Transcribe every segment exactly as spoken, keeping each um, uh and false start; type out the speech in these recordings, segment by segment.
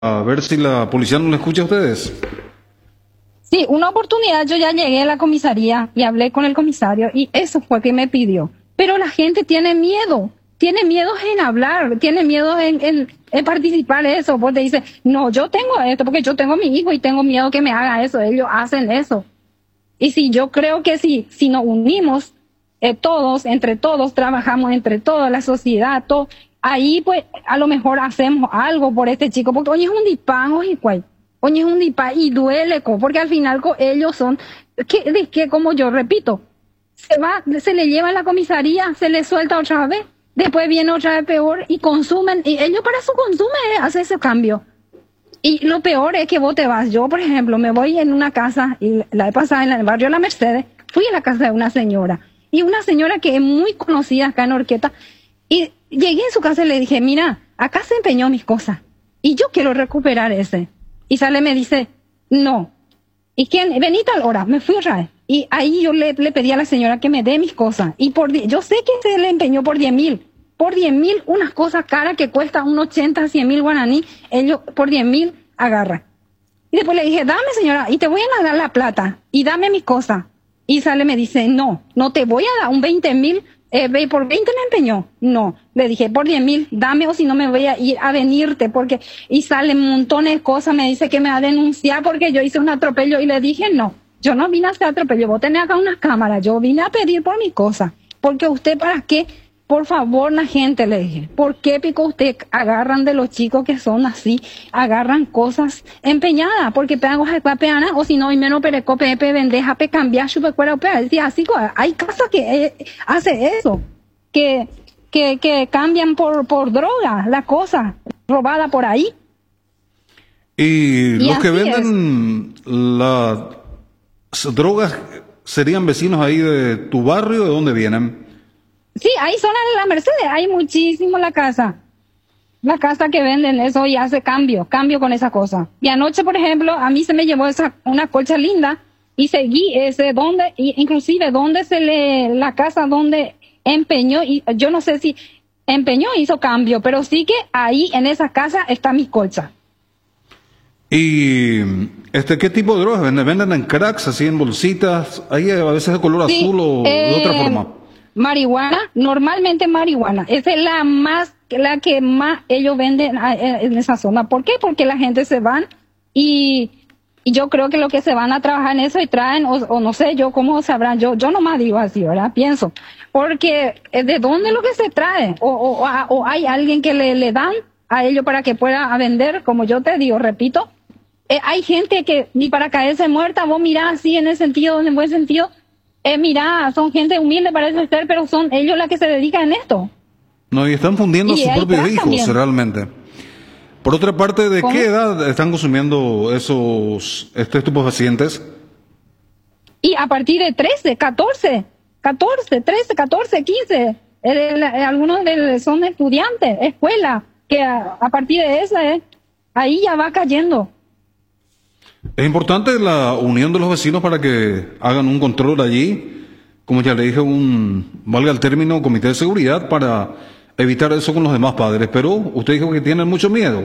A ver si la policía no le escucha a ustedes. Sí, una oportunidad yo ya llegué a la comisaría y hablé con el comisario y eso fue que me pidió. Pero la gente tiene miedo, tiene miedo en hablar, tiene miedo en, en, en participar en eso. Vos te dices, no, yo tengo esto porque yo tengo a mi hijo y tengo miedo que me haga eso. Ellos hacen eso. Y si yo creo que si, si nos unimos eh, todos, entre todos, trabajamos entre todos, la sociedad, todo, ahí pues a lo mejor hacemos algo por este chico, porque hoy es un dispán, hoy cuál. Oye, es un disparo y duele, co, porque al final co, ellos son, que, de que como yo repito, se va, se le lleva a la comisaría, se le suelta otra vez, después viene otra vez peor y consumen, y ellos para su consumo eh, hacen ese cambio. Y lo peor es que vos te vas, yo por ejemplo me voy en una casa, y la he pasado en el barrio La Mercedes, fui a la casa de una señora, y una señora que es muy conocida acá en Orqueta, y llegué en su casa y le dije, mira, acá se empeñó mis cosas, y yo quiero recuperar ese. Y sale y me dice, no. ¿Y quién? Vení tal hora. Me fui otra vez. Y ahí yo le, le pedí a la señora que me dé mis cosas. Y por yo sé que se le empeñó por diez mil. Por diez mil, unas cosas caras que cuestan un ochenta, cien mil guaraní, ellos por diez mil agarra. Y después le dije, dame señora, y te voy a dar la plata. Y dame mis cosas. Y sale y me dice, no, no te voy a dar un veinte mil. Eh, por veinte me empeñó. No, le dije, por diez mil, dame o si no me voy a ir a venirte, porque, y salen montones de cosas, me dice que me va a denunciar porque yo hice un atropello y le dije, no, yo no vine a hacer atropello, vos tenés acá unas cámaras, yo vine a pedir por mi cosa, porque usted para qué, por favor, la gente, le dije, ¿por qué pico usted agarran de los chicos que son así, agarran cosas empeñadas, porque pegan peana, o si no, y menos pereco, pepe, vendeja, pe cambiar, chupe, cuera, decía, así, hay casas que eh, hace eso, que, que, que cambian por, por droga, la cosa, robada por ahí. Y, Y los que así venden las drogas serían vecinos ahí de tu barrio, ¿de dónde vienen? Sí, hay zona de La Mercedes, hay muchísimo la casa. La casa que venden eso y hace cambio, cambio con esa cosa. Y anoche, por ejemplo, a mí se me llevó esa una colcha linda y seguí ese donde, y inclusive donde se le, la casa donde empeñó, y yo no sé si empeñó hizo cambio, pero sí que ahí en esa casa está mi colcha. Y este, ¿qué tipo de drogas venden? ¿Venden en cracks, así en bolsitas? Ahí a veces de color Sí, azul o eh, de otra forma. Marihuana, normalmente marihuana. Esa es la más, la que más ellos venden en esa zona. ¿Por qué? Porque la gente se van y, y yo creo que lo que se van a trabajar en eso y traen, o, o no sé yo cómo sabrán, yo, yo nomás digo así, ¿verdad? Pienso. Porque ¿de dónde es lo que se trae? O, o, o hay alguien que le, le dan a ellos para que pueda vender, como yo te digo, repito. Eh, hay gente que ni para caerse muerta, vos mirás así en el sentido, en el buen sentido, eh, mirá, son gente humilde parece ser, pero son ellos las que se dedican a esto. No, y están fundiendo a Y sus hay propios crack hijos, también. realmente. Por otra parte, ¿de ¿Cómo? qué edad están consumiendo esos este, estupefacientes? Y a partir de trece, catorce, catorce, trece, catorce, quince, el, el, algunos de, son estudiantes, escuela, que a, a partir de esa, eh, ahí ya va cayendo. Es importante la unión de los vecinos para que hagan un control allí, como ya le dije, un, valga el término, comité de seguridad para evitar eso con los demás padres. Pero usted dijo que tienen mucho miedo.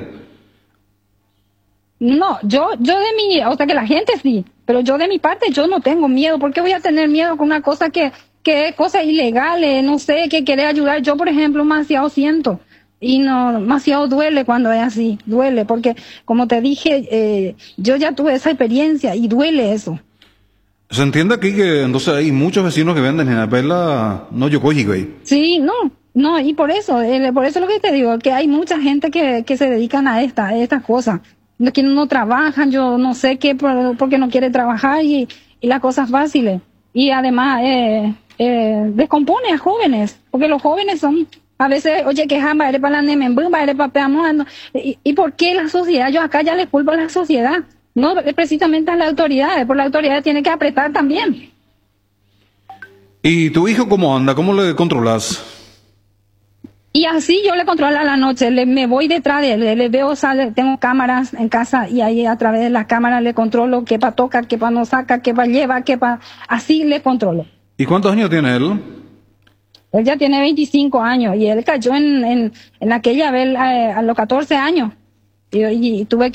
No, yo, yo de mi, o sea que la gente sí, pero yo de mi parte yo no tengo miedo. ¿Por qué voy a tener miedo con una cosa que, que es cosa ilegal, eh, no sé, que quiere ayudar? Yo, por ejemplo, demasiado siento y no, demasiado duele cuando es así, duele, porque como te dije, eh, yo ya tuve esa experiencia y duele eso. Se entiende aquí que entonces hay muchos vecinos que venden en la pela no yokoji, güey. Sí, no, no, y por eso, eh, por eso es lo que te digo, que hay mucha gente que, que se dedican a esta, a estas cosas. Los que no trabajan, yo no sé qué, por- porque no quiere trabajar y, y las cosas fáciles. Y además, eh, eh, descompone a jóvenes, porque los jóvenes son, a veces, oye, que jamba, eres para la nemen, eres para peamón, y, y por qué la sociedad, yo acá ya le culpo a la sociedad, no es precisamente a las autoridades, por las autoridades tiene que apretar también. ¿Y tu hijo cómo anda? ¿Cómo le controlas? Y así yo le controlo a la noche, le, me voy detrás de él, le veo, sale, tengo cámaras en casa y ahí a través de las cámaras le controlo qué pa toca, qué pa no saca, qué pa lleva, qué pa... Así le controlo. ¿Y cuántos años tiene él? Él ya tiene veinticinco años y él cayó en, en, en aquella vez eh, a los catorce años. Y, y tuve